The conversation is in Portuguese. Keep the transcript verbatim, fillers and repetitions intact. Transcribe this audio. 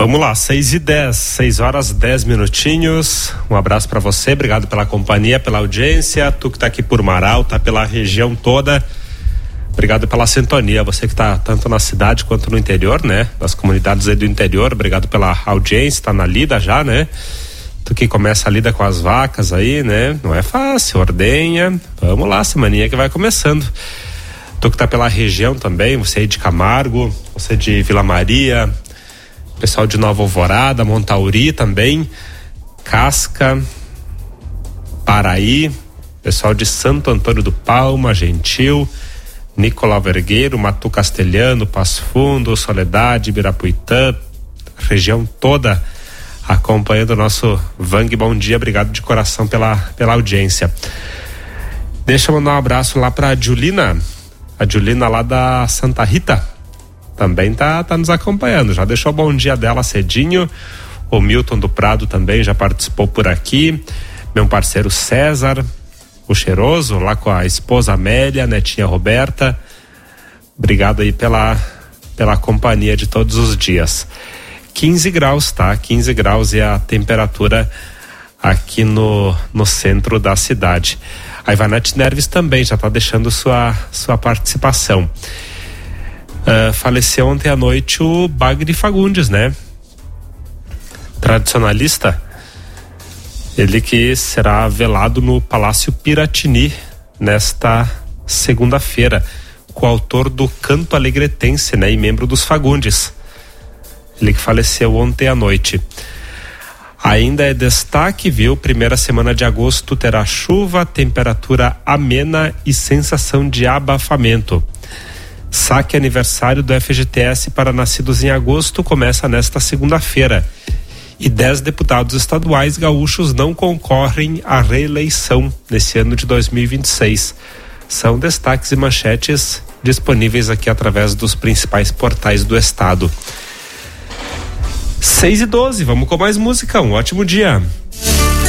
Vamos lá, seis e dez, seis horas dez minutinhos. Um abraço para você, obrigado pela companhia, pela audiência. Tu que tá aqui por Marau, tá pela região toda. Obrigado pela sintonia, você que tá tanto na cidade quanto no interior, né? Das comunidades aí do interior, obrigado pela audiência, tá na lida já, né? Tu que começa a lida com as vacas aí, né? Não é fácil, ordenha. Vamos lá, semaninha que vai começando. Tu que tá pela região também, você aí de Camargo, você de Vila Maria, pessoal de Nova Alvorada, Montauri também, Casca, Paraí, pessoal de Santo Antônio do Palma, Gentil, Nicolau Vergueiro, Matu Castelhano, Passo Fundo, Soledade, Ibirapuitã, região toda acompanhando o nosso Vang. Bom dia, obrigado de coração pela, pela audiência. Deixa eu mandar um abraço lá pra Julina, a Julina lá da Santa Rita, também tá, tá nos acompanhando, já deixou o bom dia dela cedinho. O Milton do Prado também já participou por aqui, meu parceiro César, o Cheiroso, lá com a esposa Amélia, a netinha Roberta, obrigado aí pela, pela companhia de todos os dias. quinze graus, tá? quinze graus é a temperatura aqui no, no centro da cidade. A Ivanete Nerves também já tá deixando sua, sua participação. Uh, faleceu ontem à noite o Bagre Fagundes, né? Tradicionalista. Ele que será velado no Palácio Piratini nesta segunda-feira, coautor do Canto Alegretense, né? E membro dos Fagundes. Ele que faleceu ontem à noite. Ainda é destaque, viu? Primeira semana de agosto terá chuva, temperatura amena e sensação de abafamento. Saque aniversário do F G T S para nascidos em agosto começa nesta segunda-feira. E dez deputados estaduais gaúchos não concorrem à reeleição nesse ano de dois mil e vinte e seis. São destaques e manchetes disponíveis aqui através dos principais portais do estado. seis e doze, vamos com mais música. Um ótimo dia.